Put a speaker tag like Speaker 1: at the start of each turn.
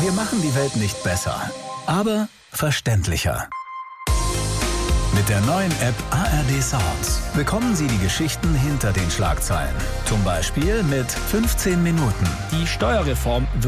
Speaker 1: Wir machen die Welt nicht besser, aber verständlicher. Mit der neuen App ARD Sounds bekommen Sie die Geschichten hinter den Schlagzeilen. Zum Beispiel mit 15 Minuten.
Speaker 2: Die Steuerreform